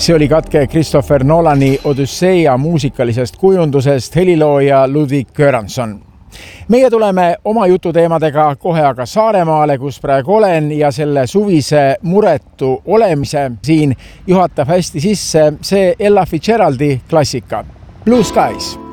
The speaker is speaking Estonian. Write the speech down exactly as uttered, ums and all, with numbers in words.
See oli katke Christopher Nolani Odüsseia muusikalisest kujundusest, helilooja Ludwig Göransson. Meie tuleme oma jututeemadega kohe aga Saaremaale, kus praegu olen ja selle suvise muretu olemise siin juhatab hästi sisse see Ella Fitzgeraldi klassika Blue Skies.